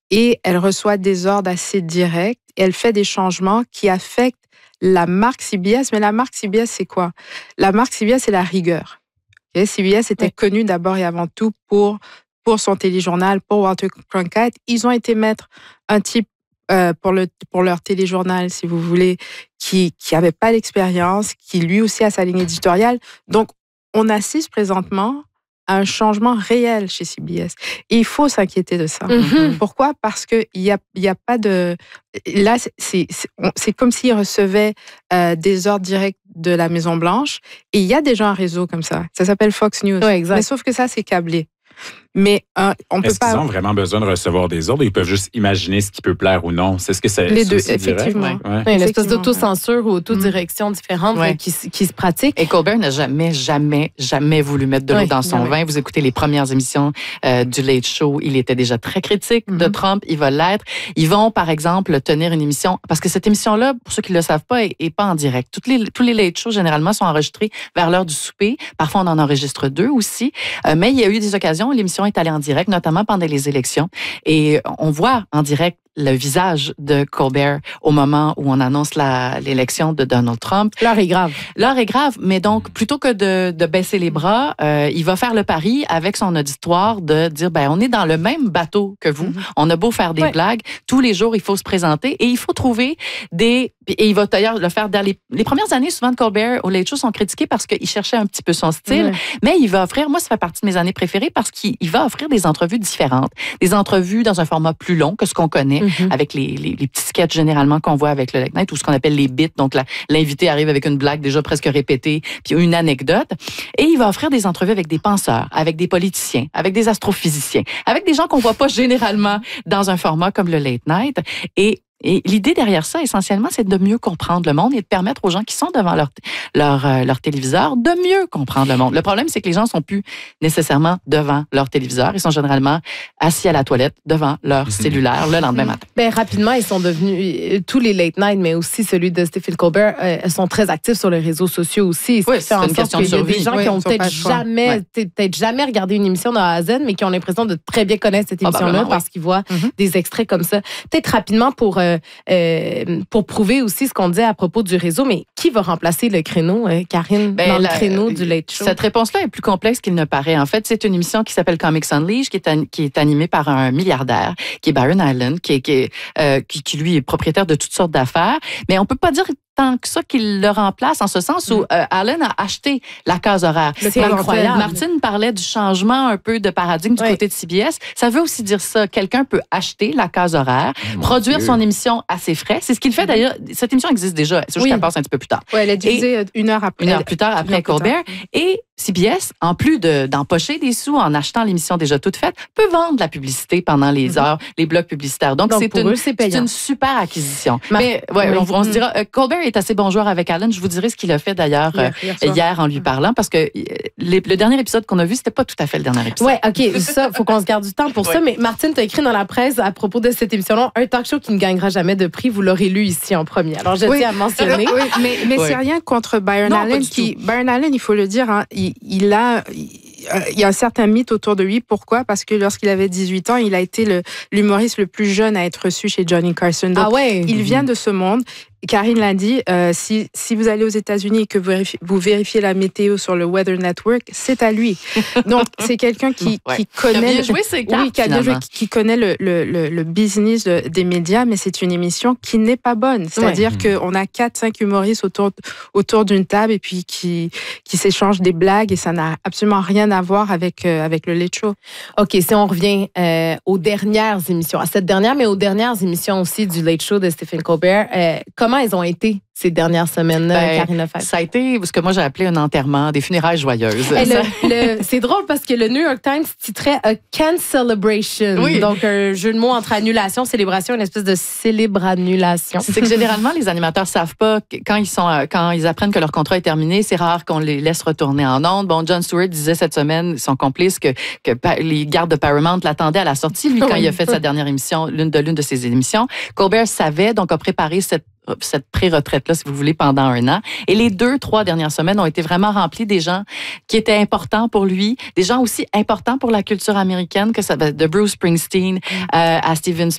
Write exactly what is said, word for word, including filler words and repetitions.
et elle reçoit des ordres assez directs. Et elle fait des changements qui affectent la marque C B S. Mais la marque C B S, c'est quoi? La marque C B S, c'est la rigueur. Okay? C B S était oui. connu d'abord et avant tout pour, pour son téléjournal, pour Walter Cronkite. Ils ont été mettre un type euh, pour, le, pour leur téléjournal, si vous voulez, qui qui n'avait pas l'expérience, qui lui aussi a sa ligne éditoriale. Donc, on assiste présentement à un changement réel chez C B S. Et il faut s'inquiéter de ça. Mm-hmm. Pourquoi? Parce qu'il n'y a, y a pas de... Là, c'est, c'est, c'est comme s'ils recevaient euh, des ordres directs de la Maison-Blanche. Et il y a déjà un réseau comme ça. Ça s'appelle Fox News. Ouais, exact. Mais sauf que ça, c'est câblé. Mais euh, on peut Est-ce pas... qu'ils ont vraiment besoin de recevoir des ordres? Ils peuvent juste imaginer ce qui peut plaire ou non. C'est ce que c'est. Les deux, effectivement. Ouais. Ouais. Oui, une espèce d'autocensure ou autodirection mmh. différente ouais. qui, qui se pratique. Et Colbert n'a jamais, jamais, jamais voulu mettre de l'eau ouais, dans son ouais. vin. Vous écoutez les premières émissions euh, du Late Show, il était déjà très critique mmh. de Trump. Il va l'être. Ils vont, par exemple, tenir une émission, parce que cette émission-là, pour ceux qui ne le savent pas, n'est pas en direct. Toutes les, tous les Late Shows, généralement, sont enregistrés vers l'heure du souper. Parfois, on en enregistre deux aussi. Euh, mais il y a eu des occasions où l'émission est allée en direct, notamment pendant les élections. Et on voit en direct le visage de Colbert au moment où on annonce la, l'élection de Donald Trump. L'heure est grave. L'heure est grave, mais donc, plutôt que de, de baisser les bras, euh, il va faire le pari avec son auditoire de dire, ben, on est dans le même bateau que vous. Mm-hmm. On a beau faire des ouais. blagues. Tous les jours, il faut se présenter et il faut trouver des... Et il va d'ailleurs le faire dans les, les premières années, souvent de Colbert au Late Show sont critiqués parce qu'il cherchait un petit peu son style, ouais. mais il va offrir, moi, ça fait partie de mes années préférées parce qu'il il va offrir des entrevues différentes. Des entrevues dans un format plus long que ce qu'on connaît, mm-hmm. avec les, les, les petits sketchs généralement qu'on voit avec le Late Night ou ce qu'on appelle les bits. Donc, la, l'invité arrive avec une blague déjà presque répétée, puis une anecdote. Et il va offrir des entrevues avec des penseurs, avec des politiciens, avec des astrophysiciens, avec des gens qu'on voit pas généralement dans un format comme le Late Night. Et Et l'idée derrière ça, essentiellement, c'est de mieux comprendre le monde et de permettre aux gens qui sont devant leur, leur, euh, leur téléviseur de mieux comprendre le monde. Le problème, c'est que les gens ne sont plus nécessairement devant leur téléviseur. Ils sont généralement assis à la toilette devant leur mm-hmm. cellulaire le lendemain matin. Bien, rapidement, ils sont devenus, tous les late night, mais aussi celui de Stephen Colbert, euh, sont très actifs sur les réseaux sociaux aussi. Oui, c'est une question de survie. Il y a des gens oui, qui ont peut-être jamais, ouais. peut-être jamais regardé une émission de A à Z, mais qui ont l'impression de très bien connaître cette émission-là parce oui. qu'ils voient mm-hmm. des extraits comme ça. Peut-être rapidement pour... Euh, Euh, pour prouver aussi ce qu'on disait à propos du réseau, mais qui va remplacer le créneau, euh, Karine, ben, dans la, le créneau du Late Show? Cette réponse-là est plus complexe qu'il ne paraît. En fait, c'est une émission qui s'appelle Comics Unleashed, qui est, an, qui est animée par un milliardaire, qui est Byron Allen, qui, est, qui, est, euh, qui, qui lui est propriétaire de toutes sortes d'affaires. Mais on peut pas dire tant que ça qu'il le remplace, en ce sens où euh, Allen a acheté la case horaire. C'est incroyable. Martine parlait du changement un peu de paradigme du oui. côté de C B S. Ça veut aussi dire ça. Quelqu'un peut acheter la case horaire, oh produire Dieu. son émission à ses frais. C'est ce qu'il fait d'ailleurs. Cette émission existe déjà. C'est juste oui. qu'elle passe un petit peu plus tard. Oui, elle est diffusée une heure après. Une heure plus tard après Colbert. Et C B S, en plus de, d'empocher des sous en achetant l'émission déjà toute faite, peut vendre de la publicité pendant les mm-hmm. heures, les blocs publicitaires. Donc, Donc c'est, une, eux, c'est, c'est une super acquisition. Mar- Mais ouais, oui. on, on mm-hmm. se dira, euh, Colbert est assez bon joueur avec Allen. Je vous dirai ce qu'il a fait d'ailleurs hier, hier, euh, hier en lui parlant, parce que les, le dernier épisode qu'on a vu, c'était pas tout à fait le dernier épisode. Oui, OK, ça, faut qu'on se garde du temps pour ouais. ça. Mais Martine, tu as écrit dans la presse à propos de cette émission-là, un talk show qui ne gagnera jamais de prix. Vous l'aurez lu ici en premier. Alors, je oui. tiens à mentionner. Oui, mais mais oui. c'est rien contre Byron non, Allen. Qui, Byron Allen, il faut le dire, hein, il, il a... Il y a un certain mythe autour de lui. Pourquoi? Parce que lorsqu'il avait dix-huit ans, il a été le, l'humoriste le plus jeune à être reçu chez Johnny Carson. Donc, ah ouais. il vient de ce monde. Karine l'a dit, euh, si, si vous allez aux États-Unis et que vous vérifiez, vous vérifiez la météo sur le Weather Network, c'est à lui. Donc, c'est quelqu'un qui, ouais. qui connaît... Qui a bien joué ses cartes, oui, qui, a bien joué, qui, qui connaît le, le, le, le business de, des médias, mais c'est une émission qui n'est pas bonne. C'est-à-dire ouais. qu'on a quatre, cinq humoristes autour, autour d'une table et puis qui, qui s'échangent des blagues et ça n'a absolument rien à voir avec, euh, avec le Late Show. OK, si on revient euh, aux dernières émissions, à cette dernière, mais aux dernières émissions aussi du Late Show de Stephen Colbert, euh, comment elles ont été ces dernières semaines-là, ben, Karine Lefebvre? Ça a été ce que moi j'ai appelé un enterrement, des funérailles joyeuses. Le, le, c'est drôle parce que le New York Times titrait A Can Celebration. Oui. Donc, un jeu de mots entre annulation, célébration, une espèce de célébra-annulation. C'est que généralement, les animateurs savent pas quand ils sont, quand ils apprennent que leur contrat est terminé, c'est rare qu'on les laisse retourner en ondes. Bon, Jon Stewart disait cette semaine, son complice, que, que les gardes de Paramount l'attendaient à la sortie, lui, quand oui. il a fait sa dernière émission, l'une de l'une de ses émissions. Colbert savait, donc a préparé cette cette pré-retraite-là, si vous voulez, pendant un an. Et les deux, trois dernières semaines ont été vraiment remplies des gens qui étaient importants pour lui, des gens aussi importants pour la culture américaine, que ça, de Bruce Springsteen mm. euh, à Steven